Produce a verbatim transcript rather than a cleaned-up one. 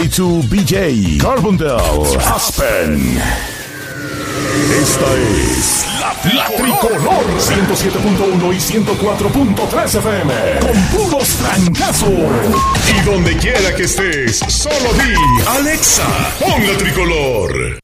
dos B J, Carbondale, Aspen. Esta es La, la Tricolor ciento siete punto uno y ciento cuatro punto tres F M. Con puros trancazos. Y donde quiera que estés, solo di Alexa, pon La Tricolor.